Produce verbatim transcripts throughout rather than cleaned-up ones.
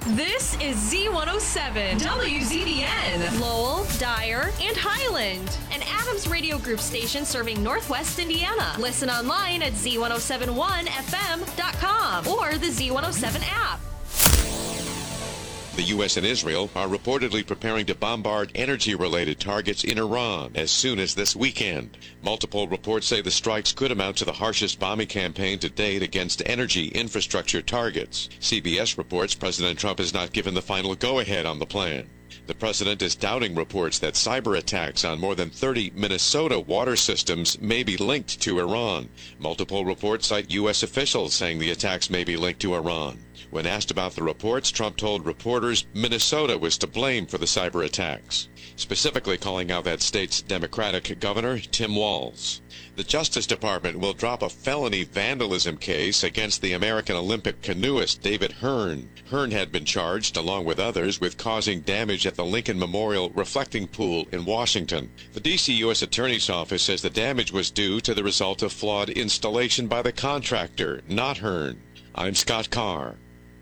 This is Z one oh seven, W Z B N, Lowell, Dyer, and Highland, an Adams Radio Group station serving Northwest Indiana. Listen online at Z one oh seven one F M dot com or the Z one oh seven app. The U S and Israel are reportedly preparing to bombard energy-related targets in Iran as soon as this weekend. Multiple reports say the strikes could amount to the harshest bombing campaign to date against energy infrastructure targets. C B S reports President Trump has not given the final go-ahead on the plan. The president is doubting reports that cyber attacks on more than thirty Minnesota water systems may be linked to Iran. Multiple reports cite U S officials saying the attacks may be linked to Iran. When asked about the reports, Trump told reporters Minnesota was to blame for the cyber attacks, specifically calling out that state's Democratic governor, Tim Walz. The Justice Department will drop a felony vandalism case against the American Olympic canoeist David Hearn. Hearn had been charged, along with others, with causing damage at the Lincoln Memorial Reflecting Pool in Washington. The D C U S Attorney's Office says the damage was due to the result of flawed installation by the contractor, not Hearn. I'm Scott Carr.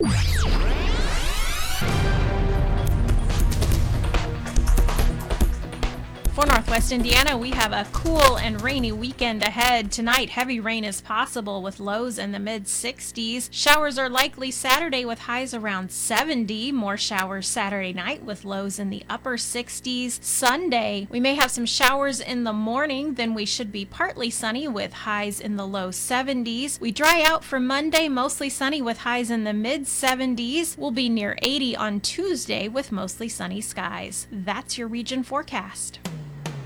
For Northwest Indiana, we have a cool and rainy weekend ahead. Tonight, heavy rain is possible with lows in the mid sixties. Showers are likely Saturday with highs around seventy. More showers Saturday night with lows in the upper sixties. Sunday, we may have some showers in the morning, then we should be partly sunny with highs in the low seventies. We dry out for Monday, mostly sunny with highs in the mid seventies. We'll be near eighty on Tuesday with mostly sunny skies. That's your region forecast.